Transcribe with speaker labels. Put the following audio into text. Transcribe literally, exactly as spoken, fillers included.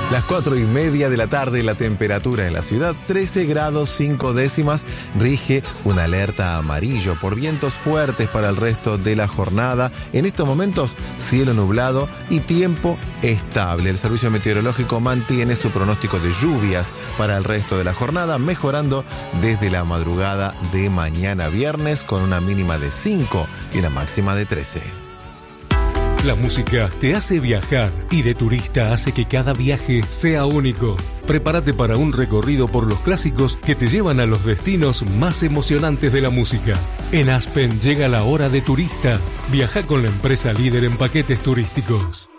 Speaker 1: Las cuatro y media de la tarde, la temperatura en la ciudad trece grados cinco décimas, rige una alerta amarillo por vientos fuertes para el resto de la jornada. En estos momentos, cielo nublado y tiempo estable. El servicio meteorológico mantiene su pronóstico de lluvias para el resto de la jornada, mejorando desde la madrugada de mañana viernes con una mínima de cinco y una máxima de trece.
Speaker 2: La música te hace viajar y de turista hace que cada viaje sea único. Prepárate para un recorrido por los clásicos que te llevan a los destinos más emocionantes de la música. En Aspen llega la hora de turista. Viaja con la empresa líder en paquetes turísticos.